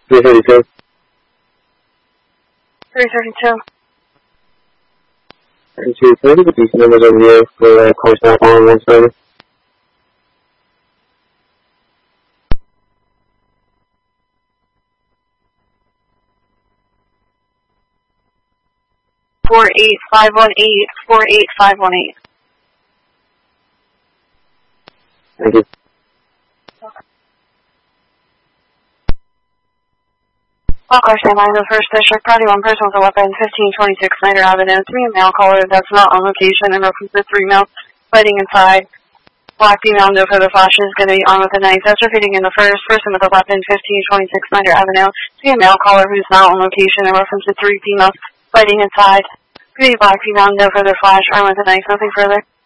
332. 332. And two, can I get the DC numbers over here for course map on one service? Four 8518, 48518. Thank you. All cars stand by in the first district. Party one person with a weapon, 1526 Snyder Avenue. 3 male caller that's not on location in reference to 3 males fighting inside. Black female, no further flashes, going to be armed with a knife. That's repeating in the first person with a weapon, 1526 Snyder Avenue. 3 male caller who's not on location in reference to 3 females fighting inside. 3 black female, no further flash, armed with a knife, nothing further.